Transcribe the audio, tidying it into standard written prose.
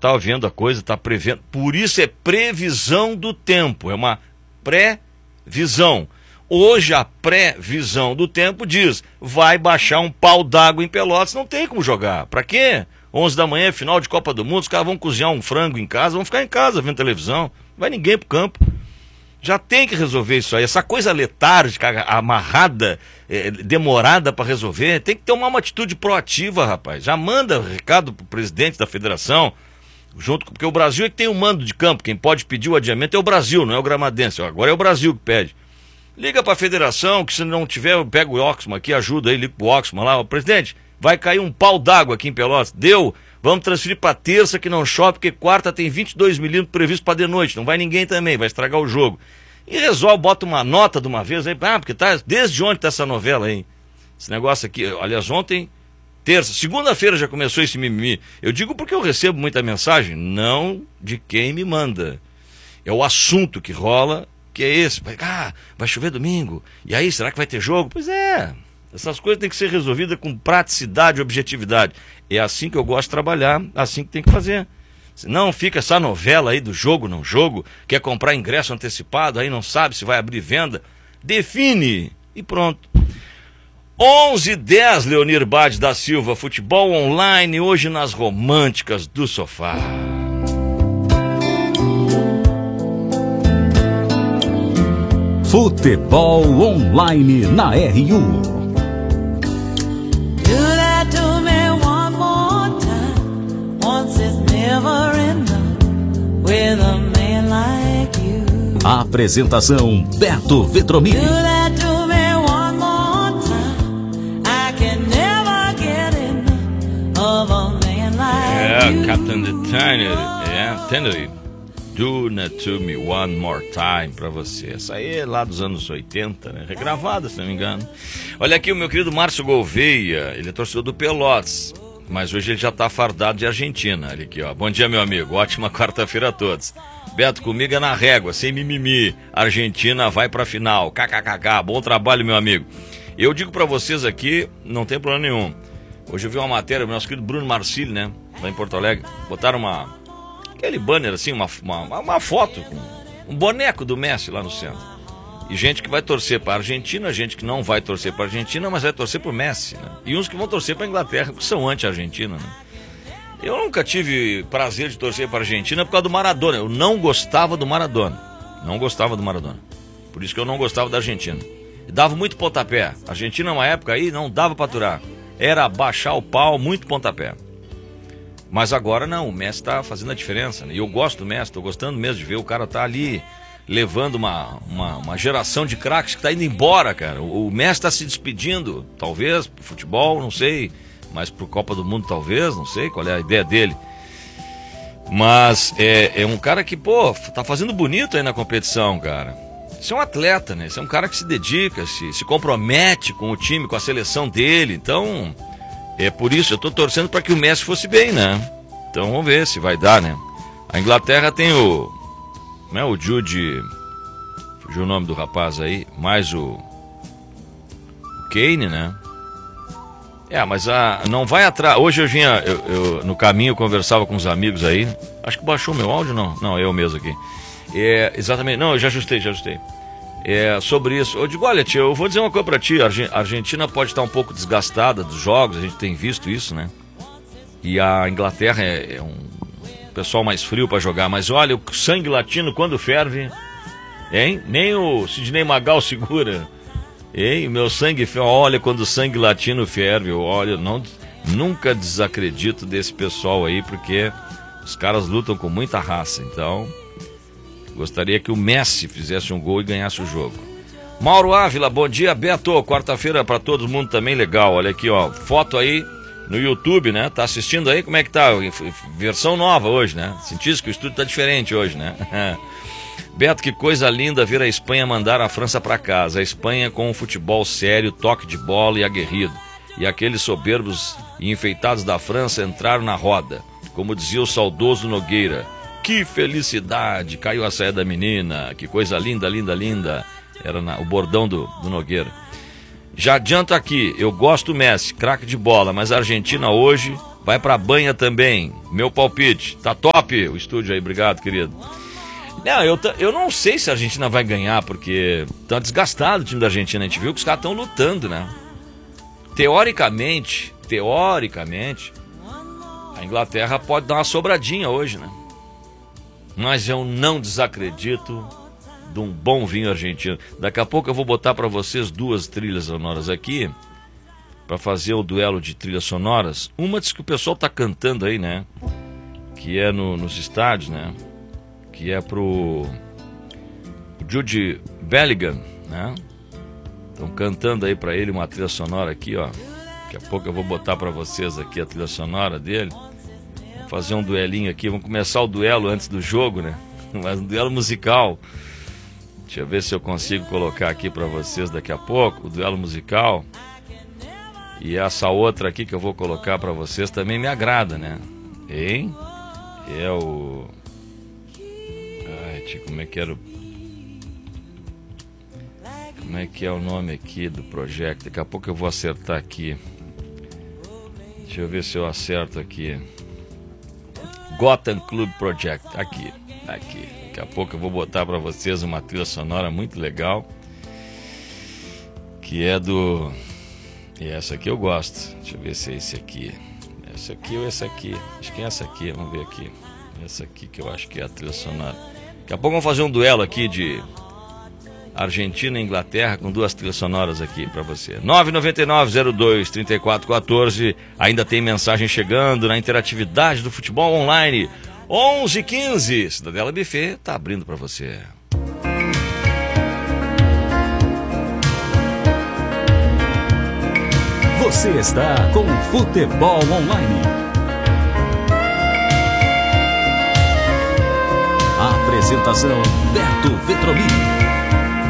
estava vendo a coisa, está prevendo. Por isso é previsão do tempo, é uma pré-visão. Hoje a previsão do tempo diz, vai baixar um pau d'água em Pelotas, não tem como jogar. Pra quê? 11 da manhã, final de Copa do Mundo, os caras vão cozinhar um frango em casa, vão ficar em casa vendo televisão, não vai ninguém pro campo. Já tem que resolver isso aí, essa coisa letárgica, amarrada, demorada para resolver, tem que tomar uma atitude proativa, rapaz. Já manda recado pro presidente da federação, porque o Brasil é que tem o mando de campo, quem pode pedir o adiamento é o Brasil, não é o Gramadense, agora é o Brasil que pede. Liga para a federação, que se não tiver, eu pego o Oxman aqui, ajuda aí, liga pro Oxman lá, presidente, vai cair um pau d'água aqui em Pelotas, deu, vamos transferir para terça que não chove, porque quarta tem 22 milímetros previsto para de noite, não vai ninguém também, vai estragar o jogo. E resolve, bota uma nota de uma vez aí, porque tá, desde ontem tá essa novela aí, esse negócio aqui, aliás, ontem, terça, segunda-feira já começou esse mimimi, eu digo porque eu recebo muita mensagem, não de quem me manda, é o assunto que rola, que é esse, vai chover domingo, e aí, será que vai ter jogo? Pois é, essas coisas têm que ser resolvidas com praticidade e objetividade, é assim que eu gosto de trabalhar, assim que tem que fazer, senão fica essa novela aí do jogo, não jogo, quer comprar ingresso antecipado, aí não sabe se vai abrir venda, define, e pronto. 11h10, Leonir Bade da Silva, futebol online, hoje nas românticas do sofá. Futebol online na RU. A apresentação Beto Vetromini. Captain the Tannery. Do Not To Me One More Time pra você. Essa aí é lá dos anos 80, né? Regravada, se não me engano. Olha aqui o meu querido Márcio Gouveia, ele é torcedor do Pelotas, mas hoje ele já tá fardado de Argentina. Olha aqui, ó. Bom dia, meu amigo. Ótima quarta-feira a todos. Beto, comigo é na régua, sem mimimi. Argentina vai pra final. KKKK. Bom trabalho, meu amigo. Eu digo pra vocês aqui, não tem problema nenhum. Hoje eu vi uma matéria do nosso querido Bruno Marcilli, né? Lá em Porto Alegre. Botaram aquele banner assim, uma foto com um boneco do Messi lá no centro. E gente que vai torcer para a Argentina, gente que não vai torcer para a Argentina, mas vai torcer para o Messi, né? E uns que vão torcer para a Inglaterra, que são anti-Argentina, né? Eu nunca tive prazer de torcer para a Argentina por causa do Maradona. Eu não gostava do Maradona. Não gostava do Maradona. Por isso que eu não gostava da Argentina. E dava muito pontapé. A Argentina, uma época aí, não dava para aturar. Era baixar o pau, muito pontapé. Mas agora não, o Messi tá fazendo a diferença, né? E eu gosto do Messi, tô gostando mesmo de ver o cara tá ali levando uma geração de craques que tá indo embora, cara. O Messi tá se despedindo, talvez, pro futebol, não sei, mas pro Copa do Mundo talvez, não sei qual é a ideia dele. Mas é um cara que, pô, tá fazendo bonito aí na competição, cara. Isso é um atleta, né? Isso é um cara que se dedica, se compromete com o time, com a seleção dele, então... É por isso, eu tô torcendo para que o Messi fosse bem, né? Então vamos ver se vai dar, né? A Inglaterra tem o Jude, fugiu o nome do rapaz aí, mais o Kane, né? Mas não vai atrás. Hoje eu vinha, no caminho eu conversava com os amigos aí. Acho que baixou meu áudio, não? Não, eu mesmo aqui. Exatamente, não, eu já ajustei. Sobre isso, eu digo, olha, tio, eu vou dizer uma coisa pra ti, a Argentina pode estar um pouco desgastada dos jogos, a gente tem visto isso, né? E a Inglaterra é um pessoal mais frio pra jogar, mas olha, o sangue latino quando ferve, hein? Nem o Sidney Magal segura, hein? Meu sangue ferve, olha quando o sangue latino ferve, olha, nunca desacredito desse pessoal aí, porque os caras lutam com muita raça, então... Gostaria que o Messi fizesse um gol e ganhasse o jogo. Mauro Ávila, bom dia, Beto. Quarta-feira para todo mundo também legal. Olha aqui, ó, foto aí no YouTube, né? Tá assistindo aí? Como é que tá? Versão nova hoje, né? Sentiste que o estúdio tá diferente hoje, né? Beto, que coisa linda ver a Espanha mandar a França para casa. A Espanha com um futebol sério, toque de bola e aguerrido. E aqueles soberbos e enfeitados da França entraram na roda. Como dizia o saudoso Nogueira. Que felicidade, caiu a saia da menina, que coisa linda, linda, linda. Era o bordão do Nogueira. Já adianto aqui, eu gosto do Messi, craque de bola, mas a Argentina hoje Vai pra banha também. Meu palpite. Tá top o estúdio aí. Obrigado, querido. Não, eu não sei se a Argentina vai ganhar, porque tá desgastado o time da Argentina. A gente viu que os caras estão lutando, né? Teoricamente, a Inglaterra pode dar uma sobradinha hoje, né? Mas eu não desacredito de um bom vinho argentino. Daqui a pouco eu vou botar para vocês 2 trilhas sonoras aqui, para fazer o duelo de trilhas sonoras. Uma diz que o pessoal tá cantando aí, né? Que é nos estádios, né? Que é pro Jude Bellingham, né? Estão cantando aí para ele uma trilha sonora aqui, ó. Daqui a pouco eu vou botar para vocês aqui a trilha sonora dele. Vamos fazer um duelinho aqui. Vamos começar o duelo antes do jogo, né? Mas um duelo musical. Deixa eu ver se eu consigo colocar aqui para vocês daqui a pouco o duelo musical. E essa outra aqui que eu vou colocar para vocês também me agrada, né? Hein? É o... Ai, tio, como é que era o... Como é que é o nome aqui do projeto? Daqui a pouco eu vou acertar aqui. Deixa eu ver se eu acerto aqui. Gotham Club Project. Aqui. Daqui a pouco eu vou botar para vocês uma trilha sonora muito legal. Que é do... E essa aqui eu gosto. Deixa eu ver se é esse aqui. Essa aqui ou essa aqui? Acho que é essa aqui. Vamos ver aqui. Essa aqui que eu acho que é a trilha sonora. Daqui a pouco vamos fazer um duelo aqui de... Argentina e Inglaterra com 2 trilhas sonoras aqui para você. 999-02-3414. Ainda tem mensagem chegando na interatividade do futebol online. 11h15. Cidadela Buffet tá abrindo para você. Você está com Futebol Online. Apresentação Beto